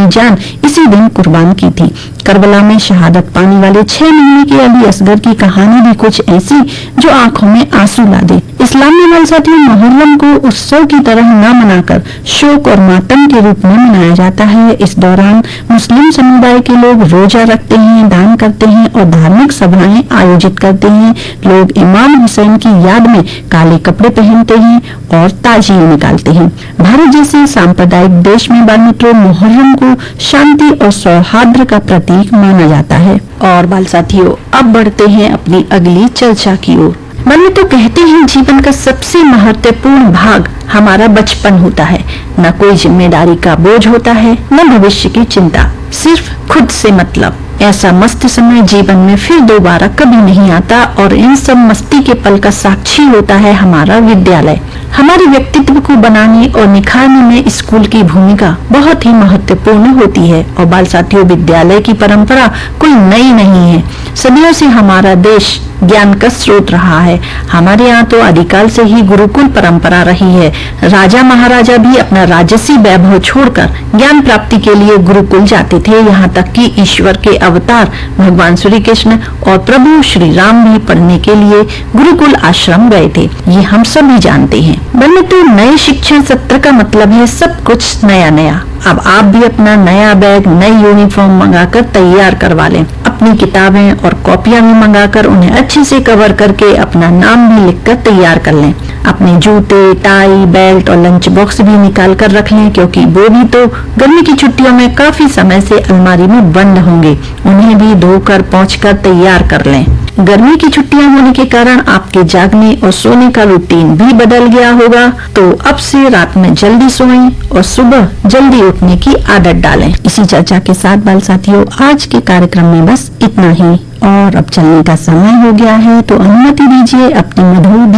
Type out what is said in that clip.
जान इसी दिन कुर्बान की थी। करबला में शहादत पाने वाले 6 महीने के अली असगर की कहानी भी कुछ ऐसी जो आंखों में आंसू ला दे। इस्लाम में वाले साथियों, मुहर्रम को उत्सव की तरह न मनाकर शोक और मातम के रूप में मनाया जाता है। इस दौरान मुस्लिम समुदाय के लोग रोजा रखते हैं, दान करते हैं और धार्मिक सभाएं आयोजित करते हैं। लोग इमाम हुसैन की याद में काले कपड़े पहनते हैं और ताजिए निकालते हैं। भारत जैसे सांप्रदायिक देश में बाल मित्रों, मुहर्रम को शांति और सौहार्द का प्रतीक माना जाता है। और बाल साथियों, अब बढ़ते हैं अपनी अगली चर्चा की ओर। मन तो कहते हैं जीवन का सबसे महत्वपूर्ण भाग हमारा बचपन होता है। न कोई जिम्मेदारी का बोझ होता है, न भविष्य की चिंता, सिर्फ खुद से मतलब। ऐसा मस्त समय जीवन में फिर दोबारा कभी नहीं आता और इन सब मस्ती के पल का साक्षी होता है हमारा विद्यालय। हमारे व्यक्तित्व को बनाने और निखारने में स्कूल की भूमिका बहुत ही महत्वपूर्ण होती है। और बाल साथियों, विद्यालय की परंपरा कोई नई नहीं है। सदियों से हमारा देश ज्ञान का स्रोत रहा है। हमारे यहाँ तो आदिकाल से ही गुरुकुल परंपरा रही है। राजा महाराजा भी अपना राजसी वैभव छोड़कर ज्ञान प्राप्ति के लिए गुरुकुल जाते थे। यहाँ तक कि ईश्वर के अवतार भगवान श्री कृष्ण और प्रभु श्री राम भी पढ़ने के लिए गुरुकुल आश्रम गए थे। ये हम सभी जानते हैं। बल्कि तो नए शिक्षण सत्र का मतलब है सब कुछ नया नया। अब आप भी अपना नया बैग, नई यूनिफॉर्म मंगाकर तैयार करवा लें। अपनी किताबें और कॉपियां भी मंगाकर उन्हें अच्छे से कवर करके अपना नाम भी लिखकर तैयार कर लें। अपने जूते, टाई, बेल्ट और लंच बॉक्स भी निकाल कर रख लें, क्योंकि वो भी तो गर्मी की छुट्टियों में काफी समय से अलमारी में बंद होंगे। उन्हें भी धोकर पोंछकर तैयार कर लें। गर्मी की छुट्टियां होने के कारण आपके जागने और सोने का रूटीन भी बदल गया होगा, तो अब से रात में जल्दी सोएं और सुबह जल्दी उठने की आदत डालें। इसी चर्चा के साथ बाल साथियों, आज के कार्यक्रम में बस इतना ही और अब चलने का समय हो गया है, तो अनुमति दीजिए अपनी मधुर